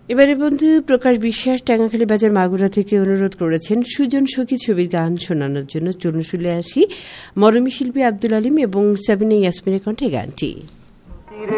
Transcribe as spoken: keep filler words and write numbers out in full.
এবারে বন্ধু প্রকাশ বিশ্বাস টাঙ্গাখালী বাজার মাগুরা থেকে অনুরোধ করেছেন সুজন সখী ছবির গান শোনানোর জন্য। চলুন শুনে আসি মরমী শিল্পী আব্দুল আলিম এবং সাবিনা ইয়াসমিনের কণ্ঠে গানটি।